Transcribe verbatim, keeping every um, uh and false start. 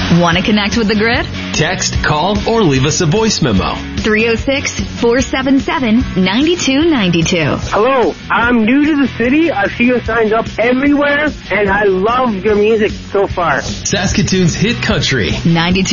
Want to connect with the Grid? Text, call, or leave us a voice memo. three oh six, four seven seven, nine two nine two. Hello, I'm new to the city. I see your signs up everywhere, and I love your music so far. Saskatoon's hit country. ninety-two